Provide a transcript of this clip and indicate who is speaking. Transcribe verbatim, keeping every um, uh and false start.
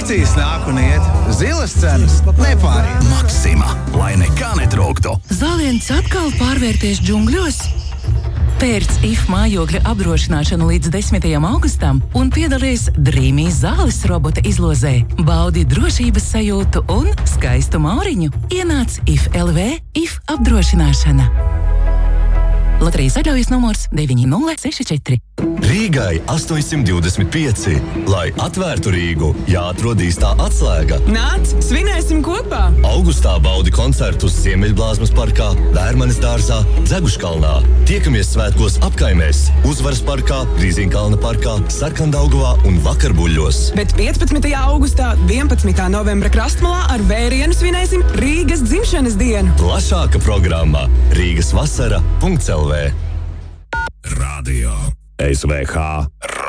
Speaker 1: Akcijas nāk un iet, zilas cenas nepāriet.
Speaker 2: Maxima, lai nekā netrūktu.
Speaker 3: Zāliens atkal pārvērties džungļos? Pērc I F mājokļa apdrošināšanu līdz desmitajam augustam un piedalies Dreamī zāles robota izlozē. Baudi drošības sajūtu un skaistu mauriņu. Ienāc I F L V I F apdrošināšana. Loterijas atļaujas numurs deviņi nulle seši četri.
Speaker 4: Rīgai astoņsimt divdesmit pieci. Lai atvērtu Rīgu, jāatrod īstā atslēga.
Speaker 5: Nāc, svinēsim kopā!
Speaker 4: Augustā baudi koncertus Ziemeļblāzmas parkā, Vērmanes dārzā, Dzeguškalnā. Tiekamies svētkos apkaimēs, Uzvaras parkā, Rīziņkalna parkā, Sarkandaugavā un Vakarbuļļos.
Speaker 5: Bet piecpadsmitajā augustā, vienpadsmitā novembra Krastmalā ar vērienu svinēsim Rīgas dzimšanas dienu.
Speaker 4: Plašāka programma Rīgas vasara punkts L V.
Speaker 2: Radio S V H